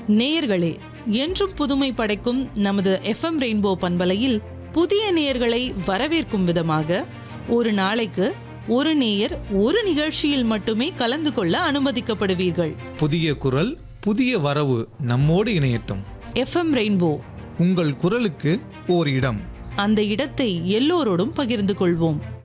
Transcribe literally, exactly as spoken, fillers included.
நேயர்களே, என்றும் புதுமை படைக்கும் நமது எஃப்எம் ரெயின்போ பண்பலையில் புதிய நேயர்களை வரவேற்கும் விதமாக ஒரு நாளைக்கு ஒரு நேயர் ஒரு நிகழ்ச்சியில் மட்டுமே கலந்து கொள்ள அனுமதிக்கப்படுவீர்கள். புதிய குரல், புதிய வரவு நம்மோடு இணையட்டும். எஃப்எம் ரெயின்போ, உங்கள் குரலுக்கு ஓர் இடம். அந்த இடத்தை எல்லோரோடும் பகிர்ந்து கொள்வோம்.